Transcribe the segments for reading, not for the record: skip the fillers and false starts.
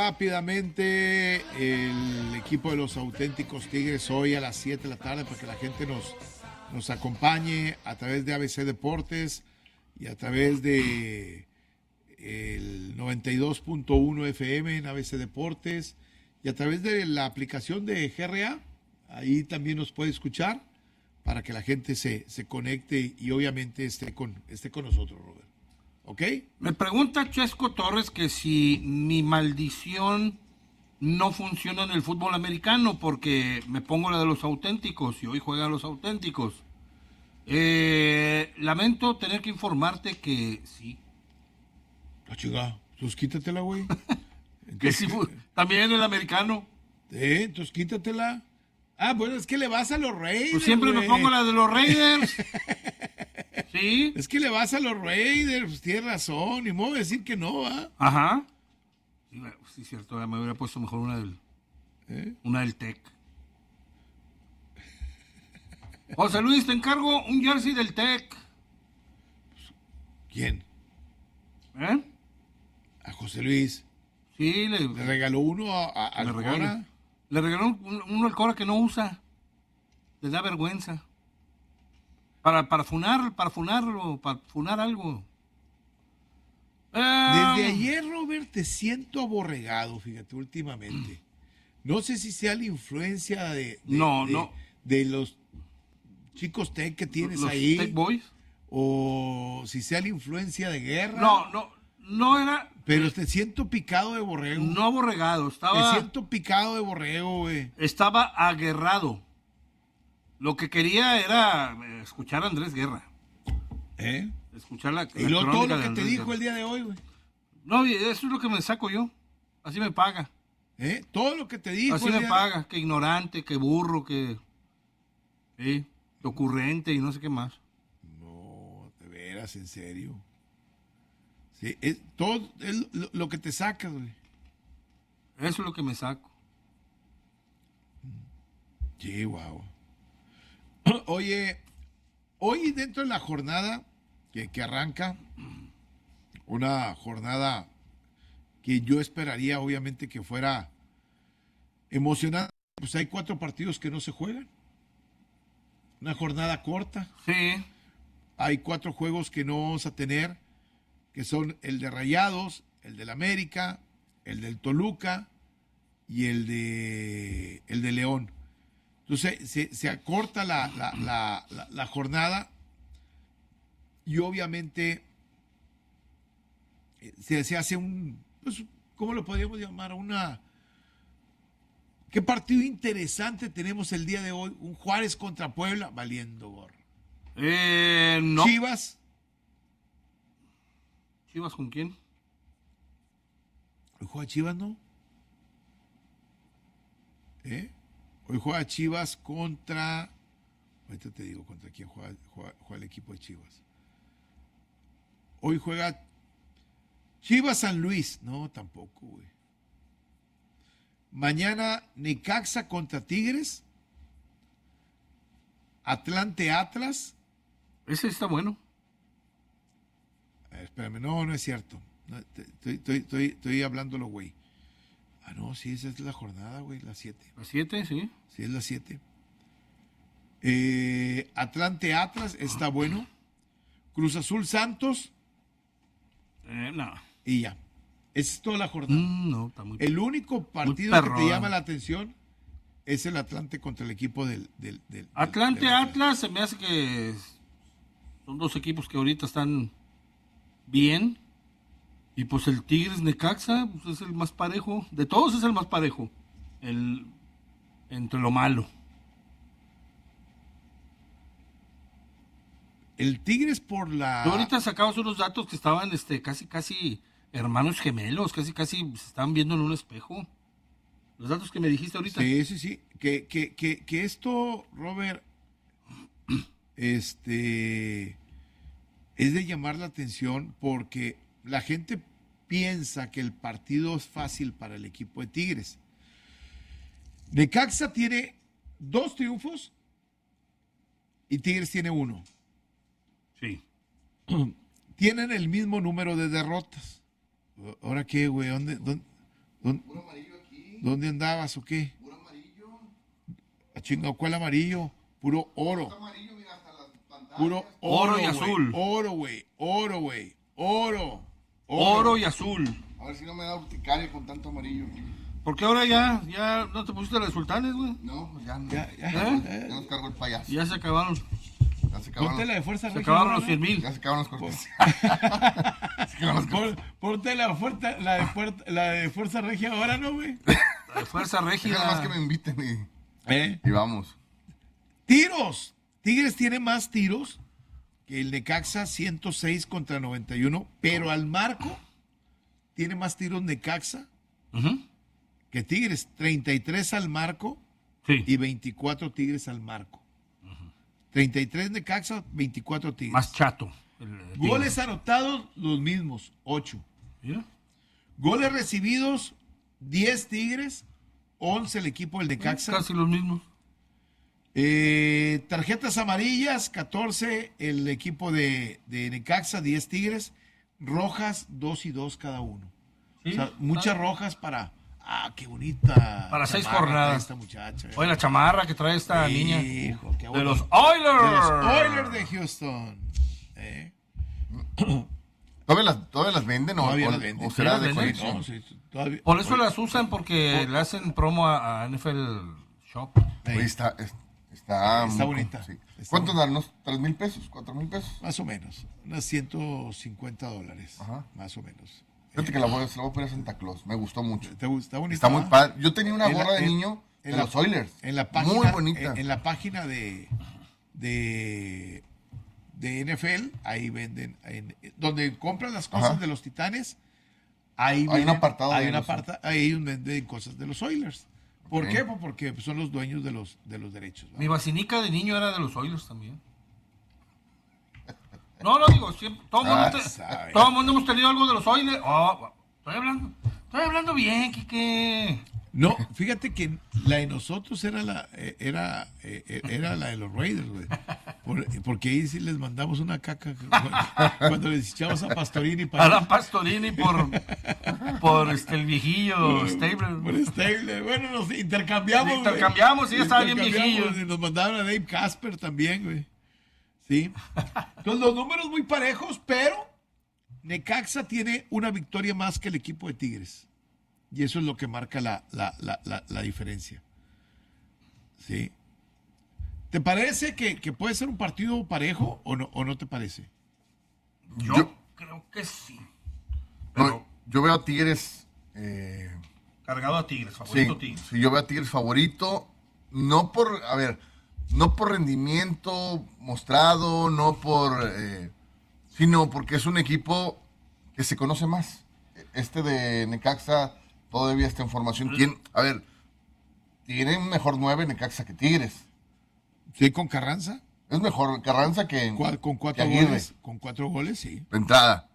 rápidamente el equipo de los auténticos Tigres hoy a las 7 de la tarde para que la gente nos acompañe a través de ABC Deportes y a través de el 92.1 FM en ABC Deportes y a través de la aplicación de GRA. Ahí también nos puede escuchar para que la gente se conecte y obviamente esté con nosotros, Robert. ¿Ok? Me pregunta Chesco Torres que si mi maldición no funciona en el fútbol americano porque me pongo la de los auténticos y hoy juegan los auténticos. Lamento tener que informarte que sí. La chica, pues quítatela, güey. Que sí, también el americano. Entonces quítatela. Ah, bueno, es que le vas a los Raiders. Pues siempre me pongo la de los Raiders. Sí. Es que le vas a los Raiders, pues tienes razón. Ni modo de decir que no, ¿ah? Ajá. Sí, cierto, me hubiera puesto mejor una del Tec. José Luis, te encargo un jersey del Tec. ¿Quién? ¿Eh? A José Luis. Sí, le regaló uno al Cora. Le regaló uno al Cora que no usa. Le da vergüenza. Para funar algo. Desde ayer, Robert, te siento aborregado, fíjate, últimamente. No sé si sea la influencia de los chicos Tech que tienes los ahí. Tech Boys. O si sea la influencia de Guerra. No era. Pero te siento picado de borrego. No aborregado, Te siento picado de borrego, güey. Estaba aguerrado. Lo que quería era escuchar a Andrés Guerra. Escuchar la y luego todo lo que te dijo Guerra. El día de hoy, güey. No, eso es lo que me saco yo. Así me paga. Todo lo que te dijo. Así me paga. Que ignorante, que burro, que ocurrente y no sé qué más. No, de veras, en serio. Sí, todo es lo que te sacas, güey. Eso es lo que me saco. Sí, wow. Oye, hoy dentro de la jornada que arranca, una jornada que yo esperaría obviamente que fuera emocionante, pues hay 4 partidos que no se juegan. Una jornada corta. Sí. Hay 4 juegos que no vamos a tener, que son el de Rayados, el del América, el del Toluca y el de León. Entonces se acorta la jornada y obviamente se hace pues, ¿cómo lo podríamos llamar? ¿Qué partido interesante tenemos el día de hoy? Un Juárez contra Puebla, valiendo gorro. No. Chivas. ¿Chivas con quién? ¿Hoy juega Chivas, no? Hoy juega Chivas contra... Ahorita te digo contra quién juega el equipo de Chivas. Hoy juega Chivas San Luis. No, tampoco, güey. Mañana Necaxa contra Tigres. Atlante Atlas. Ese está bueno. Espérame, no es cierto. No, estoy hablándolo, güey. Ah, no, sí, esa es la jornada, güey, la 7. ¿La 7, sí? Sí, es la 7. Atlante Atlas, está bueno. Cruz Azul Santos. No. Y ya. Esa es toda la jornada. No, está muy... El único partido que te llama la atención es el Atlante contra el equipo del Atlante Atlas, se me hace que son 2 equipos que ahorita están bien. Y pues el Tigres Necaxa pues es el más parejo. De todos es el más parejo. Entre lo malo. El Tigres por la... Tú ahorita sacabas unos datos que estaban casi hermanos gemelos. Casi se estaban viendo en un espejo. Los datos que me dijiste ahorita. Sí. Que esto, Robert, es de llamar la atención porque la gente piensa que el partido es fácil para el equipo de Tigres. Necaxa tiene 2 triunfos y Tigres tiene 1. Sí. Tienen el mismo número de derrotas. ¿Ahora qué, güey? Puro amarillo aquí. ¿Dónde andabas o qué? Puro amarillo. ¿A chingado cuál amarillo? Puro oro. Amarillo, mira, hasta las pantallas. Puro oro y azul. Oro, güey. Oro, güey. Oro. Oro y azul. A ver si no me da urticaria con tanto amarillo. ¿Por qué ahora ya no te pusiste las sultanes, güey? No, pues ya no. Ya Ya nos cargó el payaso. Ya se acabaron. Ya se acabaron. Ponte la de Fuerza Se Regia. acabaron los 100,000. Ya se acabaron los cortes. Ponte la de Fuerza Regia ahora, ¿no, güey? La de Fuerza Nada Regia. más que me inviten y vamos. Tiros. Tigres tiene más tiros que el Necaxa, 106 contra 91, pero al marco tiene más tiros Necaxa que Tigres, 33 al marco y 24 Tigres al marco. 33 Necaxa, 24 Tigres. Más chato. Goles anotados, los mismos, 8. ¿Yeah? Goles recibidos, 10 Tigres, 11 el equipo del Necaxa. Casi los mismos. Tarjetas amarillas, 14 el equipo de Necaxa, 10 Tigres. Rojas, 2 y 2 cada uno. ¿Sí? O sea, muchas rojas para... Ah, qué bonita. Para 6 chamarra jornadas. esta muchacha. Oye, la chamarra que trae esta niña. Hijo, qué De bueno. los Oilers. De los Oilers de Houston. ¿Todavía las venden Todavía o, las venden. o será ¿Sí de las venden? colección? No, sí, todavía. Por eso las usan porque le hacen promo a NFL Shop. Oye, está muy bonita. Sí. Está ¿Cuánto bonita. dan? ¿Unos 3,000 pesos? ¿4,000 pesos? Más o menos. Unos $150. Ajá. Más o menos. Fíjate que se la voy a poner a Santa Claus. Me gustó mucho. ¿Te gusta? Está bonita. Está muy padre. Yo tenía una En la- gorra de en- niño en de la- los Oilers. En la página, muy bonita. En la página de NFL, ahí venden, donde compran las cosas Ajá. de los Titanes, ahí Hay un apartado hay de un los- apartado, ahí ellos venden cosas de los Oilers. ¿Por Ok. qué? Pues porque son los dueños de los derechos. ¿va? Mi vacinica de niño era de los Oilers también. No, digo, siempre, todo sabe. el mundo hemos tenido algo de los Oilers. Oh, estoy hablando bien, Quique. No, fíjate que la de nosotros era la de los Raiders, güey. Porque ahí sí les mandamos una caca cuando les echamos a Pastorini A para la Pastorini por el viejillo Stabler. por Stabler. Bueno, nos intercambiamos. güey. Intercambiamos, sí, ya estaba bien Intercambiamos, viejillo. y nos mandaron a Dave Casper también, güey. Sí. Entonces, los números muy parejos, pero Necaxa tiene una victoria más que el equipo de Tigres. Y eso es lo que marca la diferencia. ¿Sí? ¿Te parece que puede ser un partido parejo o no te parece? Yo creo que sí. No, yo veo a Tigres. Cargado a Tigres, favorito Sí, Tigres. sí, yo veo a Tigres favorito. No por rendimiento mostrado, sino porque es un equipo que se conoce más. Este de Necaxa todavía está en formación. Tiene un mejor 9 Necaxa que Tigres. Sí, con Carranza. Es mejor Carranza Con que 4 Aguirre, goles. Con 4 goles, sí. de entrada.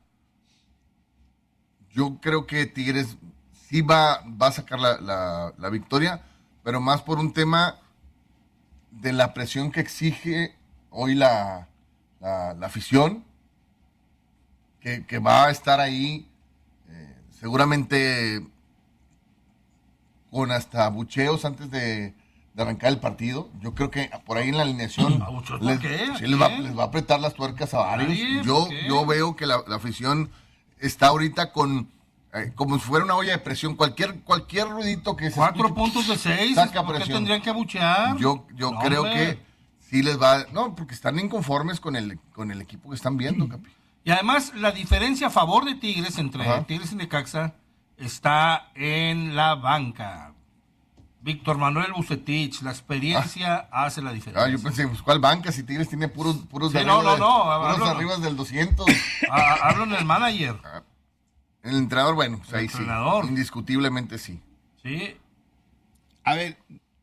Yo creo que Tigres sí va a sacar la victoria, pero más por un tema de la presión que exige hoy la afición, que va a estar ahí seguramente con hasta bucheos antes de arrancar el partido. Yo creo que por ahí en la alineación ¿Abucheos por pues, qué? sí ¿A les va quién? a apretar las tuercas a varios. Nadie, Yo, ¿por qué? yo veo que la afición está ahorita con como si fuera una olla de presión. Cualquier ruidito que se 4 escuche, puntos de 6. saca ¿Por qué presión. tendrían que abuchear? Yo No, creo hombre. que sí les va. No, porque están inconformes con el equipo que están viendo, Capi. Y además, la diferencia a favor de Tigres entre Ajá. Tigres y Necaxa está en la banca. Víctor Manuel Bucetich, la experiencia hace la diferencia. Yo pensé, pues, ¿cuál banca? Si Tigres tiene puros Sí, de no, arriba no, puros hablo- arriba del 200. Hablo en el manager. El entrenador, bueno, pues El ahí entrenador. sí. Indiscutiblemente sí. Sí. A ver,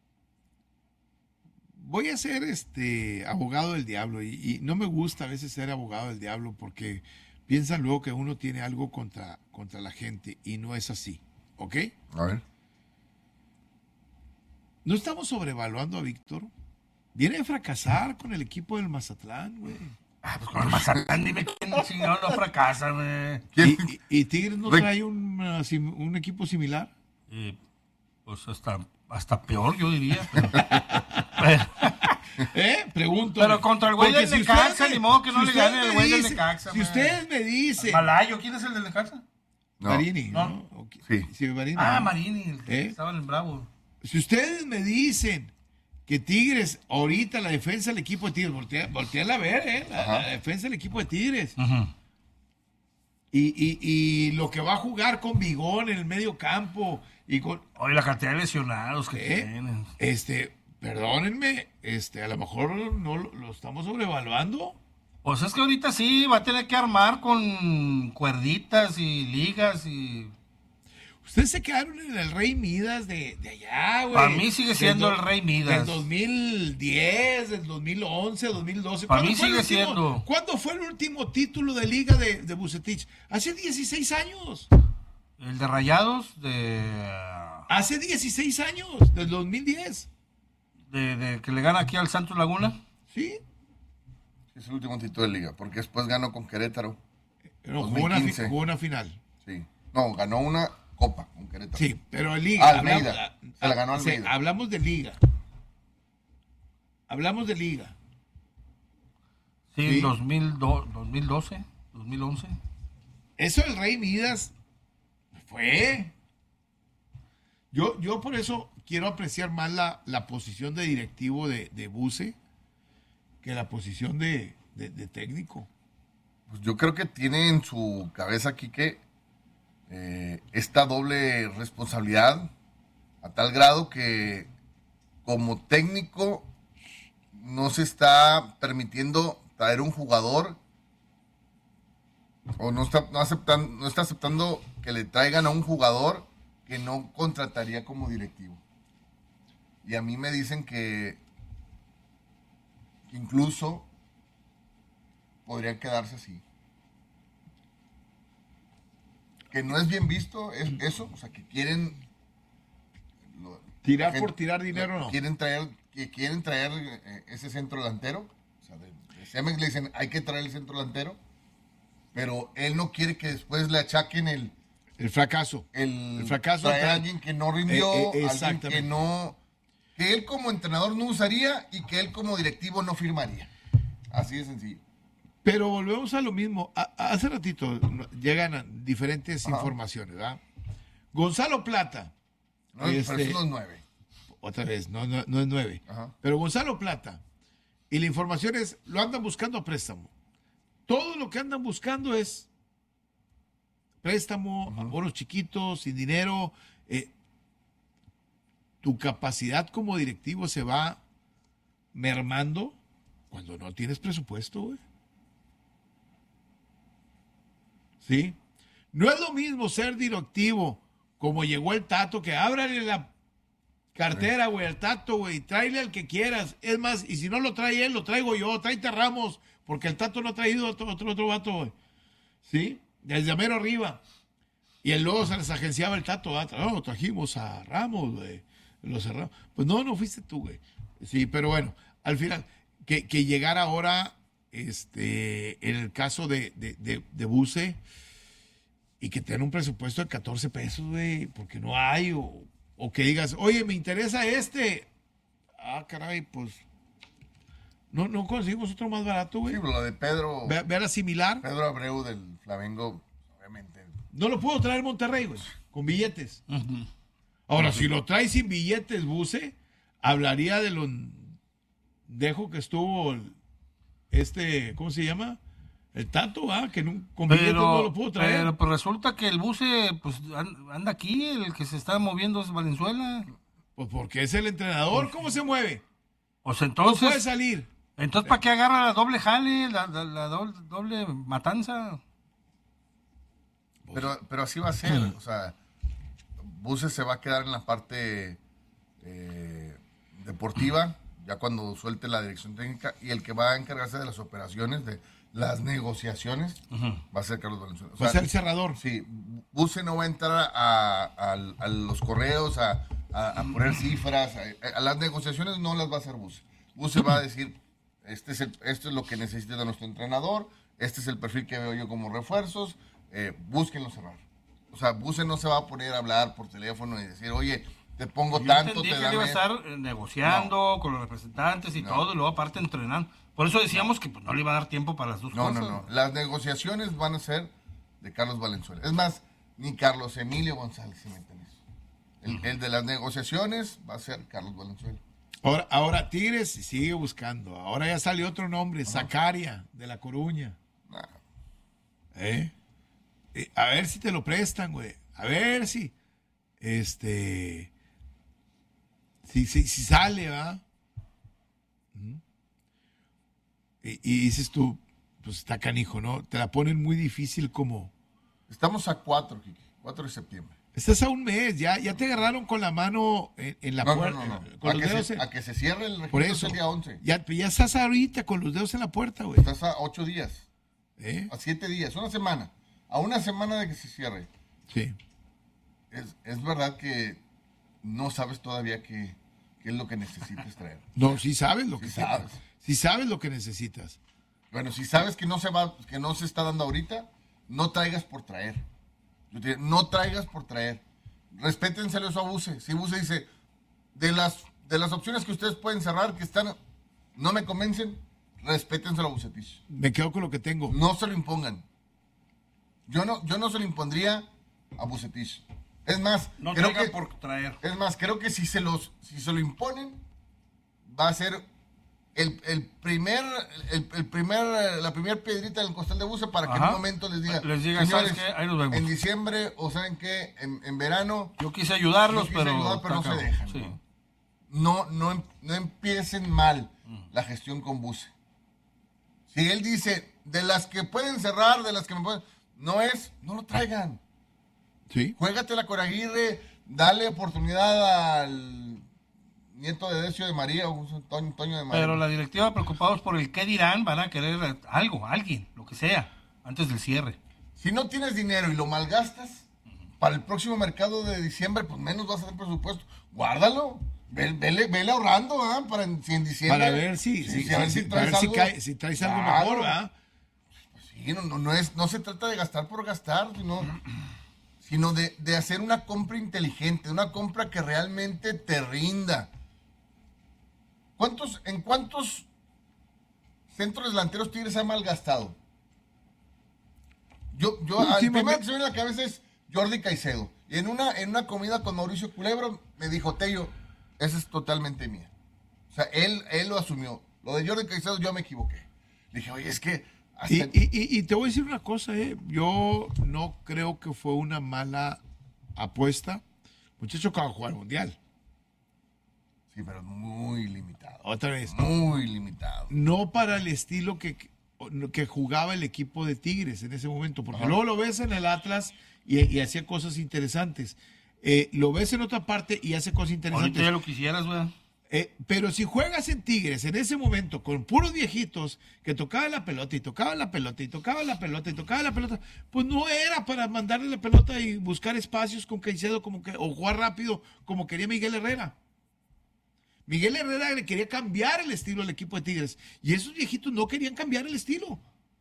voy a ser abogado del diablo y no me gusta a veces ser abogado del diablo porque piensan luego que uno tiene algo contra la gente y no es así, ¿ok? A ver. No estamos sobrevaluando a Víctor. Viene a fracasar con el equipo del Mazatlán, güey. Pues con el Mazatlán, dime quién chingado no fracasa, güey. ¿Quién? ¿Y Tigres no Rick. trae un equipo similar? Pues hasta peor, yo diría. Pregunto. Pero contra el güey Porque del Necaxa, ni modo que no le gane al güey del dicen- Necaxa. Si man. ustedes me dicen... Malayo, ¿quién es el del Necaxa? No. Marini, No. ¿no? Ok. Sí. Marini. Marini, el que estaba en el Bravo. Si ustedes me dicen que Tigres, ahorita la defensa del equipo de Tigres, volteala a ver, la defensa del equipo de Tigres. Y lo que va a jugar con Bigón en el medio campo y con... Oye, la cantidad de lesionados que tienen. Perdónenme, a lo mejor no lo estamos sobrevaluando. Pues es que ahorita sí, va a tener que armar con cuerditas y ligas y... Ustedes se quedaron en el Rey Midas de allá, güey. Para mí sigue siendo el Rey Midas. Del 2010, del 2011, 2012. Para mí ¿Cuándo fue el sigue último- siendo. ¿Cuándo fue el último título de liga de Vucetich? Hace 16 años. El de Rayados, Hace 16 años, del 2010. de que le gana aquí al Santos Laguna. ¿Sí? Es el último título de liga, porque después ganó con Querétaro. Pero jugó 2015. una final. Sí. No, ganó una copa con Querétaro. Sí, pero en liga. Almeida. Se la ganó Sí, Almeida. hablamos de liga. Hablamos de liga. Sí, Sí. 2012, 2011. Eso el Rey Midas fue. Yo por eso quiero apreciar más la posición de directivo de Buce que la posición de técnico. Pues yo creo que tiene en su cabeza aquí que esta doble responsabilidad a tal grado que como técnico no se está permitiendo traer un jugador o no está aceptando que le traigan a un jugador que no contrataría como directivo. Y a mí me dicen que incluso podría quedarse así. Que no es bien visto eso, o sea, que quieren Tirar que- por tirar dinero, no. quieren traer ese centro delantero, o sea, de Cemex le dicen hay que traer el centro delantero, pero él no quiere que después le achaquen el fracaso. fracaso traer a trae- alguien que no rindió, alguien exactamente. que él como entrenador no usaría y que él como directivo no firmaría. Así de sencillo. Pero volvemos a lo mismo. Hace ratito llegan diferentes informaciones, ¿verdad? Gonzalo Plata. No, pero eso no es 9. Otra vez, no es 9. Ajá. Pero Gonzalo Plata. Y la información es, lo andan buscando a préstamo. Todo lo que andan buscando es préstamo, bonos chiquitos, sin dinero. Tu capacidad como directivo se va mermando cuando no tienes presupuesto, güey. ¿Sí? No es lo mismo ser directivo como llegó el Tato, que ábrale la cartera, güey, al Tato, güey, tráele al que quieras. Es más, y si no lo trae él, lo traigo yo, tráete a Ramos, porque el Tato no ha traído otro vato, güey. ¿Sí? Desde mero arriba. Y luego se les agenciaba el Tato, no, trajimos a Ramos, güey, lo cerramos. Pues no fuiste tú, güey. Sí, pero bueno, al final, que llegara ahora, en el caso de Buce, y que tenga un presupuesto de 14 pesos, güey, porque no hay, o que digas, oye, me interesa caray, pues, no conseguimos otro más barato, güey. Sí, lo de Pedro Ve a la similar. Pedro Abreu del Flamengo, obviamente. No lo puedo traer Monterrey, güey, con billetes. Ahora, si lo trae sin billetes, Buce, hablaría de lo dejo que estuvo ¿cómo se llama? El Tato, que con billetes no lo pudo traer. Pero pues resulta que el Buce pues anda aquí, el que se está moviendo es Valenzuela. Pues porque es el entrenador, ¿cómo se mueve? Pues No puede entonces, salir. ¿para qué agarra la doble jale, la doble matanza? Pero así va a ser. O sea, Buses se va a quedar en la parte deportiva, ya cuando suelte la dirección técnica, y el que va a encargarse de las operaciones, de las negociaciones, va a ser Carlos Valenzuela. O Va a sea, ser el cerrador. sí, Buse no va a entrar a los correos, a poner cifras, a las negociaciones no las va a hacer Buse. Buse va a decir, esto es lo que necesita nuestro entrenador, este es el perfil que veo yo como refuerzos, búsquenlo cerrar. O sea, Buse no se va a poner a hablar por teléfono y decir, oye, te pongo Yo tanto, entendí te que da él iba a mes. estar negociando con los representantes y todo, y luego aparte entrenando. Por eso decíamos que pues, no le iba a dar tiempo para las dos No, cosas. no. Las negociaciones van a ser de Carlos Valenzuela. Es más, ni Carlos Emilio González se mete en eso. El de las negociaciones va a ser Carlos Valenzuela. Ahora Tigres sigue buscando. Ahora ya salió otro nombre, Zacaria, de La Coruña. Nah. A ver si te lo prestan, güey. A ver si. Si sale, ¿va? Y dices tú, pues está canijo, ¿no? Te la ponen muy difícil como. Estamos a 4, Kike, 4 de septiembre. Estás a un mes, ya te agarraron con la mano en la puerta. No. Con los dedos A que se cierre el por registro eso. el día 11. Ya estás ahorita con los dedos en la puerta, güey. Estás a 8 días, a 7 días, una semana. A una semana de que se cierre. Sí. Es verdad que no sabes todavía qué es lo que necesitas traer. No, sí sabes lo que sabes. Sí sabes lo que necesitas. Bueno, si sabes que no se está dando ahorita, no traigas por traer. No traigas por traer. Respétenselo eso a Buse. Si Buse dice, de las opciones que ustedes pueden cerrar, que están, no me convencen, respétenselo a Bucetich. Me quedo con lo que tengo. No se lo impongan. Yo no se lo impondría a Bucetich. Es más, No creo traiga que por traer. es más, creo que si se lo imponen, va a ser la primera piedrita del costal de Buse para que en un momento les diga, ¿sabes señores, qué? Ahí nos vemos. en diciembre o saben qué, en verano, Yo quise ayudarlos, yo quise pero ayudar, pero no está se cabrón. dejan. Sí. No empiecen mal la gestión con Buse. Si él dice, de las que pueden cerrar, de las que me pueden, no lo traigan. Sí. Juégatela con Aguirre, dale oportunidad al nieto de Decio de María, o Toño de María. Pero la directiva, preocupados por el qué dirán, van a querer alguien, lo que sea, antes del cierre. Si no tienes dinero y lo malgastas, para el próximo mercado de diciembre, pues menos vas a hacer presupuesto. Guárdalo. Vele ahorrando, ¿ah? Si en diciembre. Para ver si traes algo mejor, ¿verdad? Sí, no se trata de gastar por gastar, sino de hacer una compra inteligente, una compra que realmente te rinda. ¿En cuántos centros delanteros Tigres ha malgastado? El primero que se me viene a la cabeza es Jordi Caicedo. Y en una comida con Mauricio Culebro me dijo, Tello, esa es totalmente mía. O sea, él lo asumió. Lo de Jordi Caicedo yo me equivoqué. Le dije, oye, es que... Y te voy a decir una cosa, yo no creo que fue una mala apuesta. Muchacho que va a jugar mundial. Sí, pero muy limitado. Otra vez. Muy limitado. No para el estilo que jugaba el equipo de Tigres en ese momento, porque luego lo ves en el Atlas y hacía cosas interesantes. Lo ves en otra parte y hace cosas interesantes. Ahorita ya lo quisieras, güey. Pero si juegas en Tigres en ese momento con puros viejitos que tocaban la pelota y tocaban la pelota y tocaban la pelota y tocaban la pelota, pues no era para mandarle la pelota y buscar espacios con Caicedo o jugar rápido como quería Miguel Herrera. Miguel Herrera le quería cambiar el estilo al equipo de Tigres y esos viejitos no querían cambiar el estilo.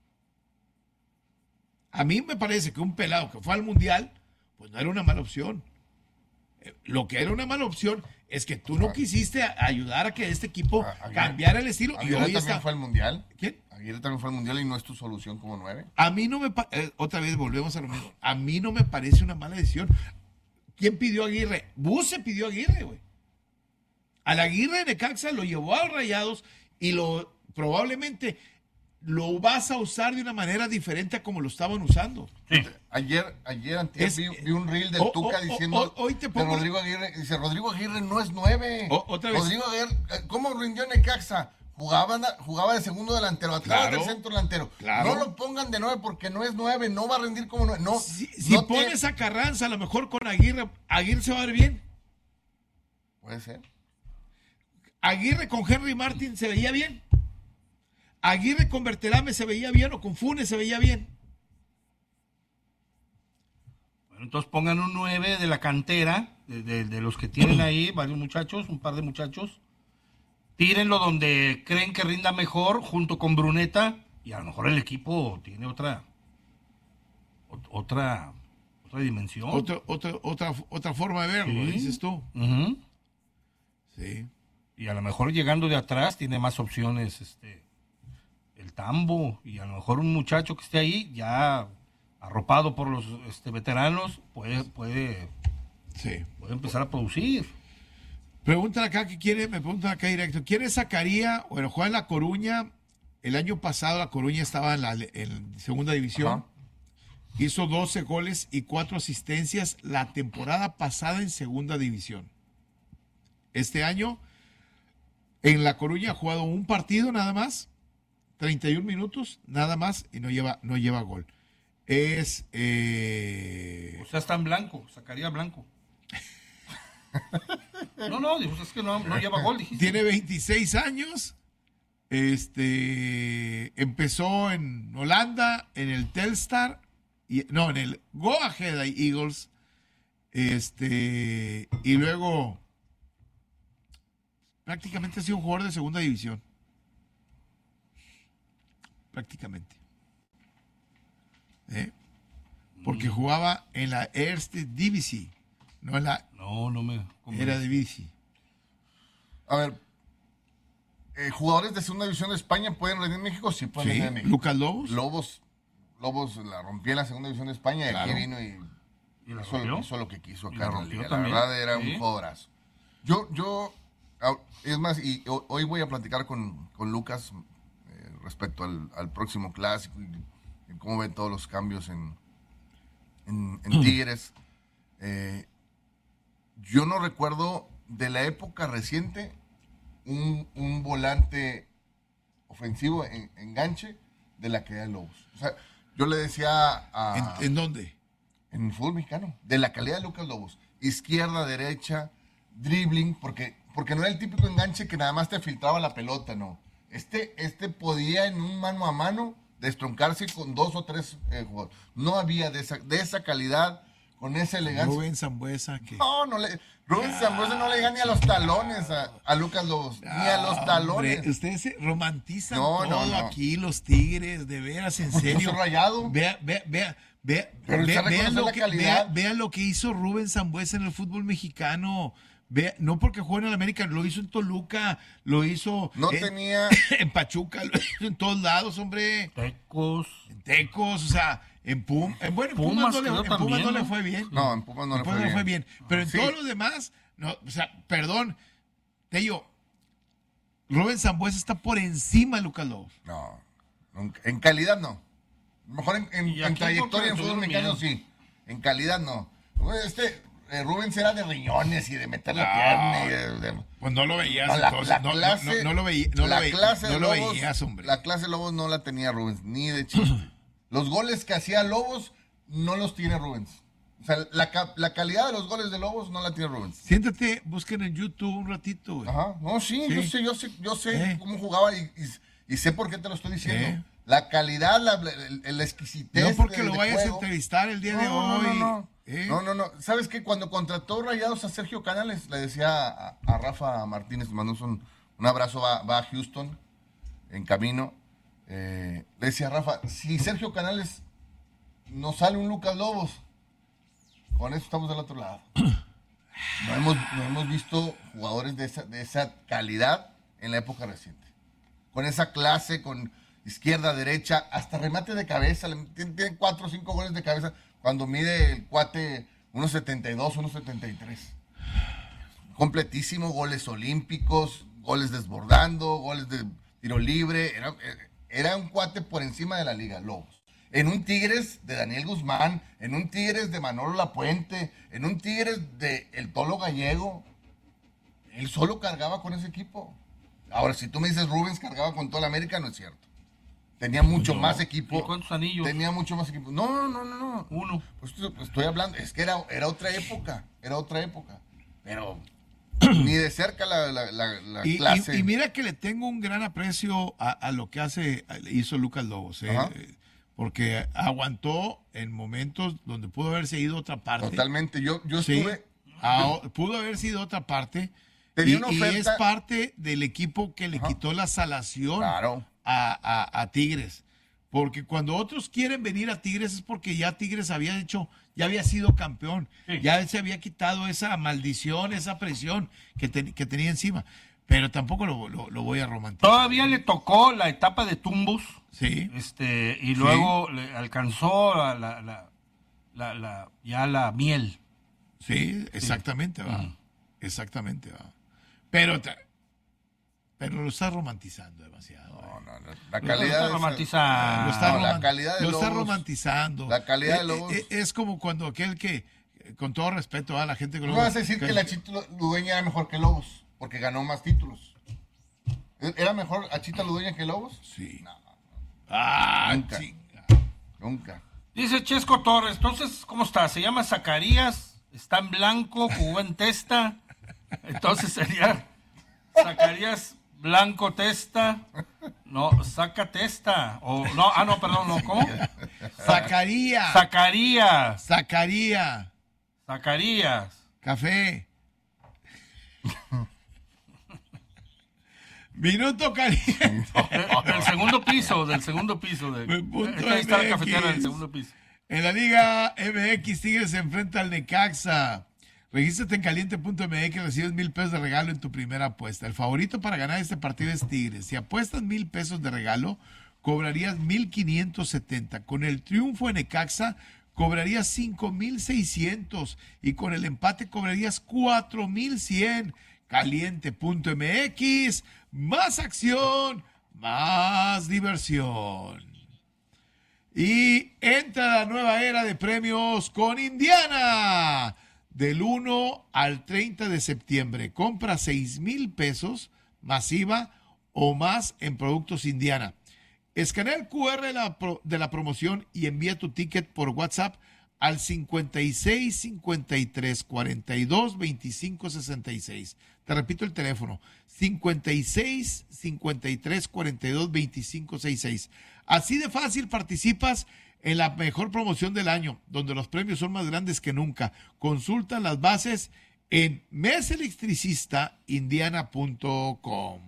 A mí me parece que un pelado que fue al Mundial, pues no era una mala opción. Lo que era una mala opción es que tú no quisiste ayudar a que este equipo cambiara el estilo. Aguirre y hoy también fue al Mundial. ¿Quién? Aguirre también fue al Mundial y no es tu solución como 9. A mí no me... otra vez volvemos a lo mismo. A mí no me parece una mala decisión. ¿Quién pidió a Aguirre? Buse pidió a Aguirre, güey. Al Aguirre de Necaxa lo llevó a los Rayados y probablemente lo vas a usar de una manera diferente a como lo estaban usando. Sí. Ayer vi un reel del Tuca diciendo hoy te pongo, de Rodrigo Aguirre. Dice, Rodrigo Aguirre no es 9. Otra vez. Rodrigo Aguirre, ¿cómo rindió Necaxa? Jugaba de segundo delantero, atrás del centro delantero. Claro. No lo pongan de 9 porque no es 9, no va a rendir como 9. No, si pones a Carranza, a lo mejor con Aguirre se va a ver bien. Puede ser. Aguirre con Henry Martin se veía bien. Aguirre con Berterame se veía bien o con Funes se veía bien. Bueno, entonces pongan un 9 de la cantera, de los que tienen ahí, varios muchachos, un par de muchachos. Tírenlo donde creen que rinda mejor junto con Bruneta y a lo mejor el equipo tiene otra otra dimensión. Otra forma de verlo, Sí. dices tú. Ujú. Sí. Y a lo mejor llegando de atrás tiene más opciones el Tambo. Y a lo mejor un muchacho que esté ahí, ya arropado por los veteranos, puede Sí. empezar a producir. Preguntan acá me preguntan acá directo, ¿quién es Zacarías? Bueno, juega en La Coruña. El año pasado La Coruña estaba en segunda división. Ajá. Hizo 12 goles y 4 asistencias la temporada pasada en segunda división. Este año en La Coruña ha jugado un partido nada más, 31 minutos nada más y no lleva gol. Es O sea, está en blanco, sacaría blanco. No, dijo, es que no lleva gol, dijiste. tiene 26 años. Empezó en Holanda, en el Telstar, en el Go Ahead Eagles. Y luego prácticamente ha sido un jugador de segunda división. Prácticamente. Porque jugaba en la Eerste Divisie, no en la No me convence. Era Divisie. A ver, jugadores de segunda división de España pueden rendir en México, sí pueden Sí, rendir en México. Lucas Lobos. Lobos la rompió en la segunda división de España y Claro. aquí vino y ¿Y la rompió? hizo lo que quiso Y acá la en la rompió liga. también. La verdad era Sí. un jugadorazo. Es más, y hoy voy a platicar con Lucas respecto al próximo clásico y cómo ven todos los cambios en Tigres. Yo no recuerdo de la época reciente un volante ofensivo enganche de la calidad de Lobos. O sea, yo le decía ¿En dónde? en el fútbol mexicano, de la calidad de Lucas Lobos, izquierda, derecha, dribbling, porque no era el típico enganche que nada más te filtraba la pelota, no. Este podía en un mano a mano destroncarse con 2 o 3 jugadores. No había de esa calidad, con esa elegancia. Rubén Sambuesa. Que... Rubén Sambuesa no le llega ni a los talones a Lucas Lobos, ni a los talones. Hombre, ustedes se romantizan No, todo no. aquí, los Tigres, de veras, en Porque yo serio. soy Rayado. Pero está reconociendo la calidad. Vean lo que hizo Rubén Sambuesa en el fútbol mexicano. No porque juega en el América, lo hizo en Toluca, lo hizo No tenía... en Pachuca, lo hizo en todos lados, hombre. Tecos. En Tecos, o sea, en Pumas Pumas no quedó le también, fue bien. No, en Pumas no le fue bien. Pero en Sí. todos los demás, no, o sea, perdón, te digo, Rubén Sambuesa está por encima de Lucas Lobos. No, nunca. En calidad no. Mejor en Y aquí trayectoria en porque fútbol tuvieron mexicano sí. En calidad no. Rubens era de riñones y de meter la No, pierna. Pues no lo veías, No, entonces, no lo veías, hombre. La clase de Lobos no la tenía Rubens, ni de chiste. Los goles que hacía Lobos no los tiene Rubens. O sea, la calidad de los goles de Lobos no la tiene Rubens. Siéntate, busquen en YouTube un ratito, güey. Ajá, no, sí. Yo sé cómo jugaba y sé por qué te lo estoy diciendo. La calidad, la exquisitez. No porque de lo vayas juego. a entrevistar el día de hoy. No. ¿Sabes qué? Cuando contrató Rayados a Sergio Canales, le decía a Rafa Martínez, le mandamos un abrazo, va a Houston, en camino. Le decía a Rafa, si Sergio Canales nos sale un Lucas Lobos, con eso estamos del otro lado. No hemos visto jugadores de esa calidad en la época reciente. Con esa clase, con izquierda, derecha, hasta remate de cabeza. Tiene 4 o 5 goles de cabeza cuando mide el cuate 1.72, 1.73. Completísimo, goles olímpicos, goles desbordando, goles de tiro libre. Era un cuate por encima de la liga, Lobos. En un Tigres de Daniel Guzmán, en un Tigres de Manolo Lapuente, en un Tigres de El Tolo Gallego. Él solo cargaba con ese equipo. Ahora, si tú me dices Rubens cargaba con toda la América, no es cierto. Tenía mucho más equipo. ¿Y cuántos anillos? Tenía mucho más equipo. No. Uno. Pues estoy hablando, es que era otra época. Pero ni de cerca la clase. Y mira que le tengo un gran aprecio a lo que hizo Lucas Lobos, Ajá. porque aguantó en momentos donde pudo haberse ido a otra parte. Totalmente. Yo Sí, estuve. pudo haber sido otra parte. Tenía Y, una y oferta. es parte del equipo que le Ajá. quitó la salación Claro. a Tigres. Porque cuando otros quieren venir a Tigres es porque ya Tigres había hecho, ya había sido campeón, Sí. ya él se había quitado esa maldición, esa presión que tenía encima, pero tampoco lo voy a romantizar. Todavía le tocó la etapa de tumbos, Sí, y luego le alcanzó ya la miel. sí, exactamente, va. Exactamente, va. Pero lo está romantizando demasiado. La Lo calidad está de romantizando. la calidad de lo está Lobos. romantizando. La calidad de Lobos. Es como cuando aquel que, con todo respeto a la gente que No vas a decir que la Chita Ludueña era mejor que Lobos, porque ganó más títulos. ¿Era mejor a Chita Ludueña que Lobos? Sí. No, Ah, Nunca. chinga. nunca. Dice Chesco Torres, entonces, ¿cómo está? Se llama Zacarías, está en blanco, jugó en Testa, entonces sería Zacarías Blanco Testa, no, saca Testa, o no, perdón, no, ¿cómo? Zacarías. Zacarías. Café. Minuto caliente. Del segundo piso. Ahí está la cafetera del segundo piso. En la Liga MX, Tigres se enfrenta al Necaxa. Regístrate en caliente.mx, recibes 1,000 pesos de regalo en tu primera apuesta. El favorito para ganar este partido es Tigres. Si apuestas 1,000 pesos de regalo, cobrarías 1,570. Con el triunfo en Necaxa, cobrarías 5,600. Y con el empate, cobrarías 4,100. Caliente.mx, más acción, más diversión. Y entra la nueva era de premios con Indiana. Del 1 al 30 de septiembre. Compra 6,000 pesos masiva o más en productos Indiana. Escanea el QR de la promoción y envía tu ticket por WhatsApp al 56 53 42 25 66. Te repito el teléfono, 56 53 42 25 66. Así de fácil participas en la mejor promoción del año, donde los premios son más grandes que nunca. Consulta las bases en meselectricistaindiana.com.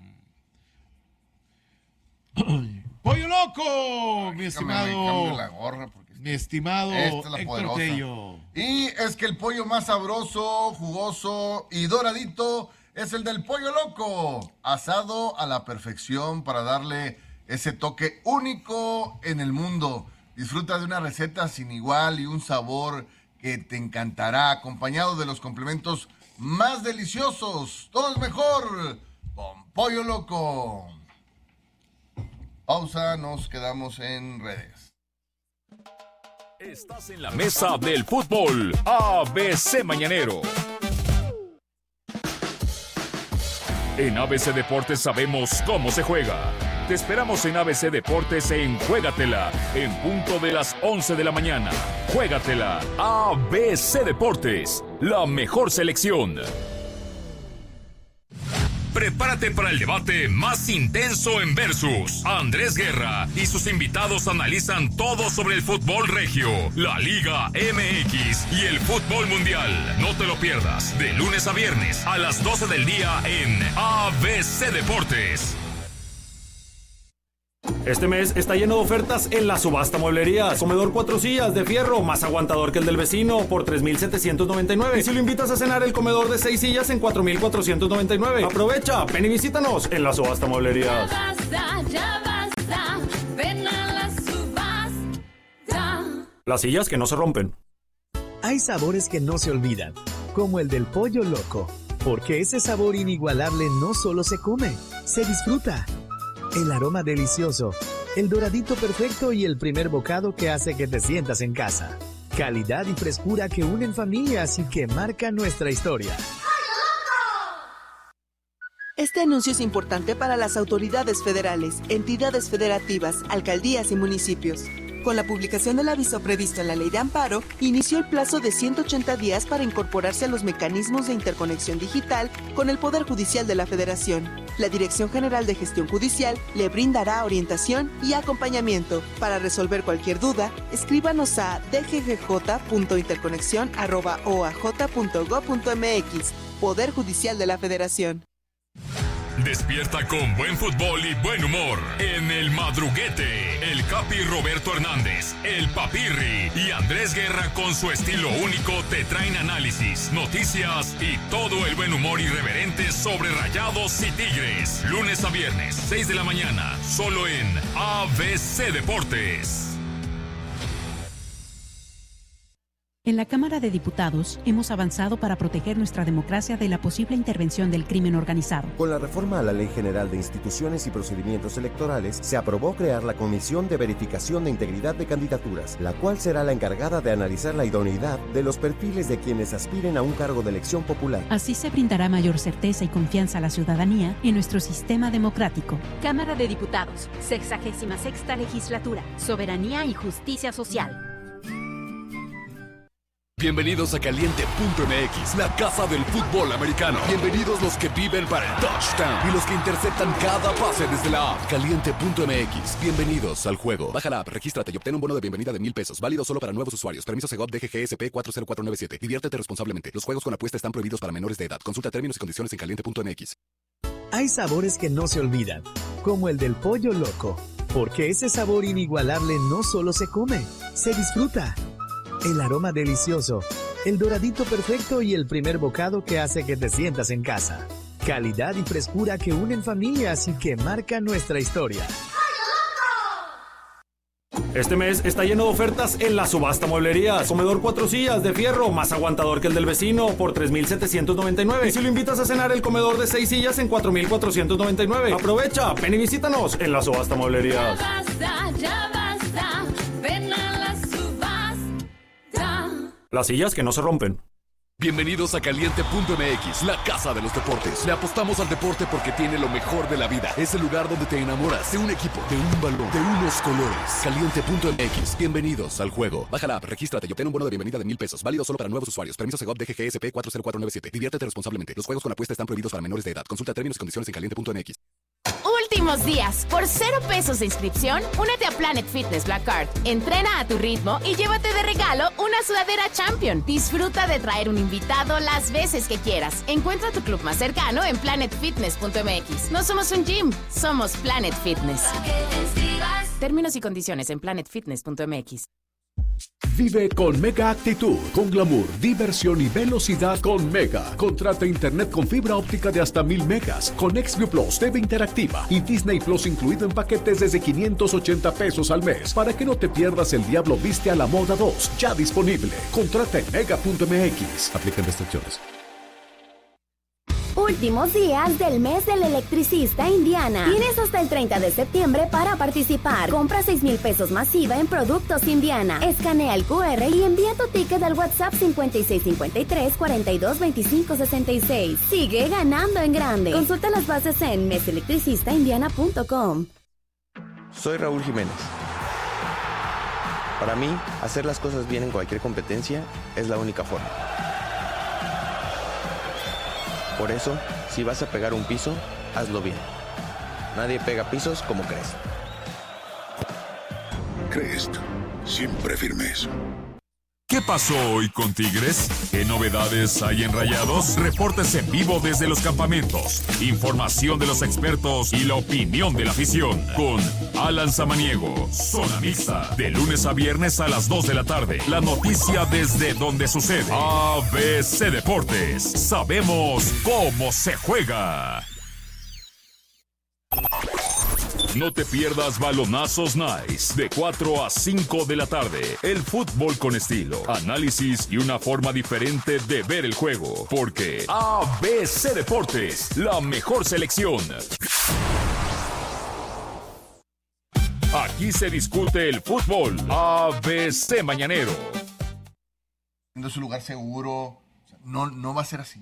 ¡Pollo Loco! Mi estimado... La gorra porque Mi estimado esta es la Héctor poderosa. Tello. Y es que el pollo más sabroso, jugoso y doradito es el del Pollo Loco, asado a la perfección para darle ese toque único en el mundo. Disfruta de una receta sin igual y un sabor que te encantará, acompañado de los complementos más deliciosos. Todo es mejor con Pollo Loco. Pausa, nos quedamos en redes. Estás en la mesa del fútbol ABC Mañanero. En ABC Deportes sabemos cómo se juega. Te esperamos en ABC Deportes en Juégatela, en punto de las 11 de la mañana. Juégatela, ABC Deportes, la mejor selección. Prepárate para el debate más intenso en Versus. Andrés Guerra y sus invitados analizan todo sobre el fútbol regio, la Liga MX y el fútbol mundial. No te lo pierdas, de lunes a viernes a las 12 del día en ABC Deportes. Este mes está lleno de ofertas en la subasta mueblerías. Comedor 4 sillas de fierro, más aguantador que el del vecino, por $3,799. Y si lo invitas a cenar, el comedor de 6 sillas en $4,499. Aprovecha, ven y visítanos en la subasta mueblerías. Ya basta, ven a la subasta. Las sillas que no se rompen. Hay sabores que no se olvidan, como el del Pollo Loco, porque ese sabor inigualable no solo se come, se disfruta. El aroma delicioso, el doradito perfecto y el primer bocado que hace que te sientas en casa. Calidad y frescura que unen familias y que marcan nuestra historia. Este anuncio es importante para las autoridades federales, entidades federativas, alcaldías y municipios. Con la publicación del aviso previsto en la Ley de Amparo, inició el plazo de 180 días para incorporarse a los mecanismos de interconexión digital con el Poder Judicial de la Federación. La Dirección General de Gestión Judicial le brindará orientación y acompañamiento. Para resolver cualquier duda, escríbanos a dggj.interconexión@oaj.gov.mx. Poder Judicial de la Federación. Despierta con buen fútbol y buen humor en El Madruguete. El Capi Roberto Hernández, el Papirri y Andrés Guerra con su estilo único te traen análisis, noticias y todo el buen humor irreverente sobre Rayados y Tigres. Lunes a viernes, 6 de la mañana, solo en ABC Deportes. En la Cámara de Diputados hemos avanzado para proteger nuestra democracia de la posible intervención del crimen organizado. Con la reforma a la Ley General de Instituciones y Procedimientos Electorales, se aprobó crear la Comisión de Verificación de Integridad de Candidaturas, la cual será la encargada de analizar la idoneidad de los perfiles de quienes aspiren a un cargo de elección popular. Así se brindará mayor certeza y confianza a la ciudadanía en nuestro sistema democrático. Cámara de Diputados, 66ª Legislatura, Soberanía y Justicia Social. Bienvenidos a Caliente.mx, la casa del fútbol americano. Bienvenidos los que viven para el touchdown y los que interceptan cada pase desde la app. Caliente.mx, bienvenidos al juego. Baja la app, regístrate y obtén un bono de bienvenida de $1,000. Válido solo para nuevos usuarios. Permiso Segov DGGSP 40497. Diviértete responsablemente. Los juegos con apuesta están prohibidos para menores de edad. Consulta términos y condiciones en Caliente.mx. Hay sabores que no se olvidan, como el del pollo loco, porque ese sabor inigualable no solo se come, se disfruta. El aroma delicioso, el doradito perfecto y el primer bocado que hace que te sientas en casa. Calidad y frescura que unen familias y que marcan nuestra historia. Este mes está lleno de ofertas en la subasta mueblerías. Comedor 4 sillas de fierro, más aguantador que el del vecino, por $3,799. Y si lo invitas a cenar, el comedor de 6 sillas en $4,499. Aprovecha, ven y visítanos en la subasta mueblerías. Ya basta, ven a la subasta. Las sillas que no se rompen. Bienvenidos a Caliente.mx, la casa de los deportes. Le apostamos al deporte porque tiene lo mejor de la vida. Es el lugar donde te enamoras de un equipo, de un balón, de unos colores. Caliente.mx, bienvenidos al juego. Baja la app, regístrate y obtén un bono de bienvenida de $1,000. Válido solo para nuevos usuarios. Permiso Segov DGGSP 40497. Diviértete responsablemente. Los juegos con apuesta están prohibidos para menores de edad. Consulta términos y condiciones en Caliente.mx. Últimos días. Por $0 de inscripción, únete a Planet Fitness Black Card. Entrena a tu ritmo y llévate de regalo una sudadera Champion. Disfruta de traer un invitado las veces que quieras. Encuentra tu club más cercano en planetfitness.mx. No somos un gym, somos Planet Fitness. Términos y condiciones en planetfitness.mx. Vive con Mega Actitud, con glamour, diversión y velocidad con Mega. Contrata internet con fibra óptica de hasta 1000 megas, con XView Plus, TV interactiva y Disney Plus incluido en paquetes desde $580 al mes, para que no te pierdas El Diablo Viste a la Moda 2, ya disponible. Contrata en Mega.mx. Aplican restricciones. Últimos días del mes del electricista Indiana. Tienes hasta el 30 de septiembre para participar. Compra $6,000 masiva en productos Indiana. Escanea el QR y envía tu ticket al WhatsApp 5653-422566. Sigue ganando en grande. Consulta las bases en meselectricistaindiana.com. Soy Raúl Jiménez. Para mí, hacer las cosas bien en cualquier competencia es la única forma. Por eso, si vas a pegar un piso, hazlo bien. Nadie pega pisos como Crest. Crest, siempre firmes. ¿Qué pasó hoy con Tigres? ¿Qué novedades hay en Rayados? Reportes en vivo desde los campamentos, información de los expertos y la opinión de la afición. Con Alan Samaniego, Zona Mixta, de lunes a viernes a las 2 de la tarde. La noticia desde donde sucede. ABC Deportes. Sabemos cómo se juega. No te pierdas Balonazos Nice, de 4 a 5 de la tarde. El fútbol con estilo, análisis y una forma diferente de ver el juego. Porque ABC Deportes, la mejor selección. Aquí se discute el fútbol. ABC Mañanero. Es un lugar seguro. No va a ser así.